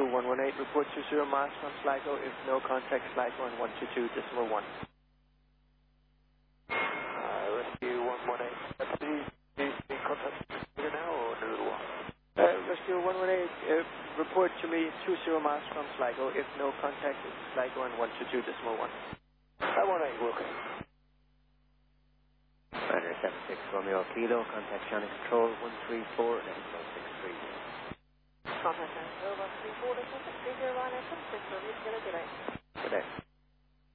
118, report 20 miles from Sligo. If no contact, Sligo on 122.1. Rescue 118. Please be contact here now or in a little while? Rescue 118, report to me 20 miles from Sligo. If no contact, it's Sligo on 122.1. 118, welcome. Ryder 76 Romeo Kilo, contact Shannon Control 134 and 063. Contact 134, 630, 6 Romeo Kilo, delay. Good day.